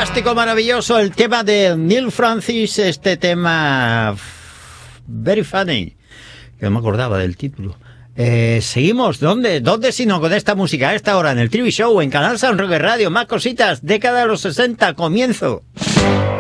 Fantástico, maravilloso el tema de Neil Francis, este tema Very Funny, que no me acordaba del título. Seguimos, ¿dónde si no con esta música a esta hora en el TV Show en Canal San Roque Radio? Más cositas, década de los 60, comienzo.